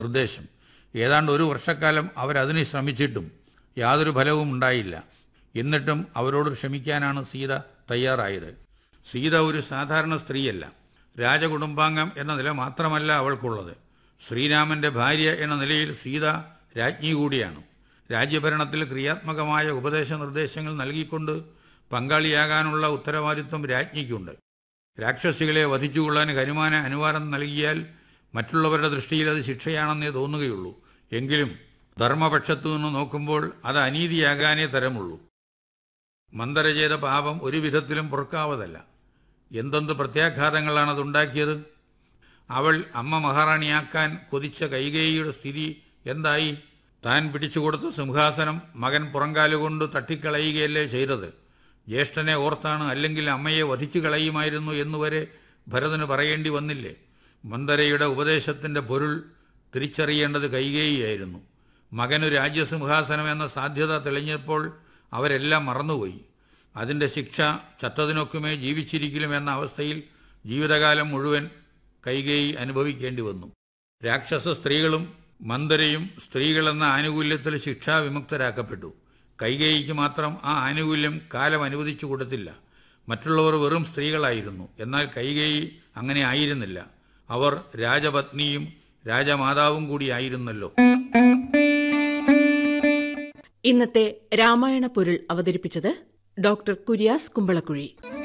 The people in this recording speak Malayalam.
നിർദ്ദേശം. ഏതാണ്ട് ഒരു വർഷക്കാലം അവരതിന് ശ്രമിച്ചിട്ടും യാതൊരു ഫലവും ഉണ്ടായില്ല. എന്നിട്ടും അവരോട് ക്ഷമിക്കാനാണ് സീത തയ്യാറായത്. സീത ഒരു സാധാരണ സ്ത്രീയല്ല. രാജകുടുംബാംഗം എന്ന നില മാത്രമല്ല അവൾക്കുള്ളത്. ശ്രീരാമൻ്റെ ഭാര്യ എന്ന നിലയിൽ സീത രാജ്ഞി കൂടിയാണ്. രാജ്യഭരണത്തിൽ ക്രിയാത്മകമായ ഉപദേശ നിർദ്ദേശങ്ങൾ നൽകിക്കൊണ്ട് പങ്കാളിയാകാനുള്ള ഉത്തരവാദിത്വം രാജ്ഞിക്കുണ്ട്. രാക്ഷസികളെ വധിച്ചുകൊള്ളാൻ ഹനുമാന് അനുവാദം നൽകിയാൽ മറ്റുള്ളവരുടെ ദൃഷ്ടിയിൽ അത് ശിക്ഷയാണെന്നേ തോന്നുകയുള്ളൂ. എങ്കിലും ധർമ്മപക്ഷത്തു നിന്ന് നോക്കുമ്പോൾ അത് അനീതിയാകാനേ തരമുള്ളൂ. മന്ദര ചെയ്ത പാപം ഒരു വിധത്തിലും പൊറുക്കാവതല്ല. എന്തെന്ത് പ്രത്യാഘാതങ്ങളാണ് അതുണ്ടാക്കിയത്? അവൾ അമ്മ മഹാറാണിയാക്കാൻ കൊതിച്ച കൈകേയിയുടെ സ്ഥിതി എന്തായി? താൻ പിടിച്ചുകൊടുത്ത സിംഹാസനം മകൻ പുറങ്കാലുകൊണ്ട് തട്ടിക്കളയുകയല്ലേ ചെയ്തത്? ജ്യേഷ്ഠനെ ഓർത്താണ്, അല്ലെങ്കിൽ അമ്മയെ വധിച്ചു കളയുമായിരുന്നു എന്നുവരെ ഭരതന് പറയേണ്ടി വന്നില്ലേ? മന്ദരയുടെ ഉപദേശത്തിൻ്റെ പൊരുൾ തിരിച്ചറിയേണ്ടത് കൈകേയിയായിരുന്നു. മകനു രാജ്യസിംഹാസനം എന്ന സാധ്യത തെളിഞ്ഞപ്പോൾ അവരെല്ലാം മറന്നുപോയി. അതിൻ്റെ ശിക്ഷ ചത്തതിനൊക്കുമേ ജീവിച്ചിരിക്കലും എന്ന അവസ്ഥയിൽ ജീവിതകാലം മുഴുവൻ കൈകേയി അനുഭവിക്കേണ്ടി വന്നു. രാക്ഷസ സ്ത്രീകളും മന്ദരയും സ്ത്രീകളെന്ന ആനുകൂല്യത്തിൽ ശിക്ഷാവിമുക്തരാക്കപ്പെട്ടു. കൈകേയിക്ക് മാത്രം ആ ആനുകൂല്യം കാലം അനുവദിച്ചു കൊടുത്തില്ല. മറ്റുള്ളവർ വെറും സ്ത്രീകളായിരുന്നു. എന്നാൽ കൈകേയി അങ്ങനെ ആയിരുന്നില്ല. അവർ രാജപത്നിയും രാജമാതാവും കൂടിയായിരുന്നല്ലോ. ഇന്നത്തെ രാമായണ പൊരുൾ അവതരിപ്പിച്ചത് ഡോക്ടർ കുര്യാസ് കുമ്പളക്കുഴി.